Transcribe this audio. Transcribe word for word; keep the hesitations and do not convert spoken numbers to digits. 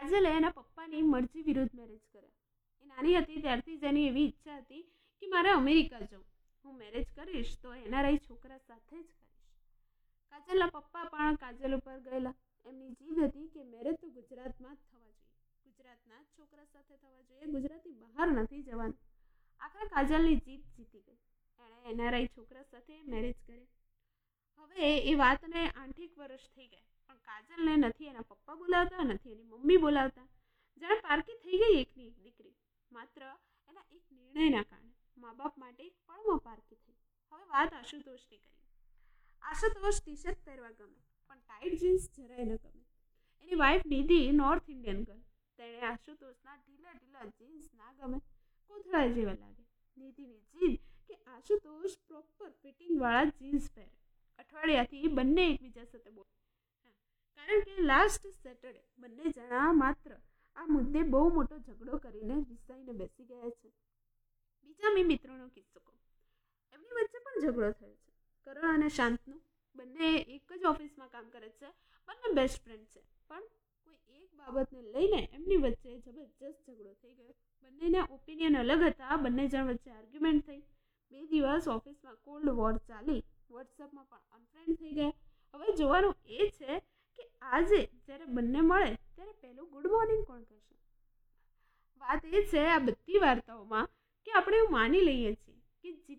કાજલે એના પપ્પાની મરજી વિરુદ્ધ મેરેજ કર્યા. એ નાની હતી ત્યારથી જ એની એવી ઈચ્છા હતી કે મારે અમેરિકા જવું, હું મેરેજ કરીશ તો એનઆરઆઈ છોકરા સાથે જ કરીશ. કાજલના પપ્પા પણ કાજલ ઉપર ગયેલા. એમની જીદ હતી કે મેરેજ તો ગુજરાતમાં જ થવા જોઈએ, ગુજરાતના જ છોકરા સાથે થવા જોઈએ, ગુજરાતની બહાર નથી જવાનું. આખરે કાજલની જીદ જીતી ગઈ. એણે એનઆરઆઈ છોકરા સાથે મેરેજ કર્યા. હવે એ વાતને આઠેક વર્ષ થઈ ગયા, પણ કાજલને નથી એના પપ્પા બોલાવતા, નથી એની મમ્મી બોલાવતા. જાણે પારકી થઈ ગઈ એકની એક દીકરી. માત્ર એના એક નિર્ણયના કારણે મા બાપ માટે એક પળમાં પારકી થઈ. હવે વાત આશુતોષની કરીએ. આશુતોષ ટી શર્ટ પહેરવા ગમે, પણ ટાઈટ જીન્સ જરાય ન ગમે. એની વાઈફ નિધિ નોર્થ ઇન્ડિયન ગર્લ. તેણે આશુતોષના ઢીલા ઢીલા જીન્સ ના ગમે, કોથળા જેવા લાગે. નિધિની જીદ કે આશુતોષ પ્રોપર ફિટિંગવાળા જીન્સ પહેરે. અઠવાડિયાથી બંને એકબીજા સાથે બોલે, કારણ કે લાસ્ટ સેટરડે બંને જણા માત્ર આ મુદ્દે બહુ મોટો ઝઘડો કરીને વિસાઈને બેસી ગયા છે. બીજા મેં મિત્રોનો કિસ્સો કહું. એમની વચ્ચે પણ ઝઘડો થયો છે. કરણ અને શાંતનુ બંને એક જ ઓફિસમાં કામ કરે છે, બંને બેસ્ટ ફ્રેન્ડ છે, પણ કોઈ એક બાબતને લઈને એમની વચ્ચે જબરજસ્ત ઝઘડો થઈ ગયો. બંનેના ઓપિનિયન અલગ હતા. બંને જણ વચ્ચે આર્ગ્યુમેન્ટ થઈ. બે દિવસ ઓફિસમાં કોલ્ડ વોર ચાલી. વોટ્સઅપમાં પણ અનફ્રેન્ડ થઈ ગયા. હવે જોવાનું એ છે કે આજે જ્યારે બંને મળે ત્યારે પહેલું ગુડ મોર્નિંગ કોણ કહેશે. વાત એ છે આ બધી વાર્તાઓમાં કે આપણે એવું માની લઈએ છીએ કે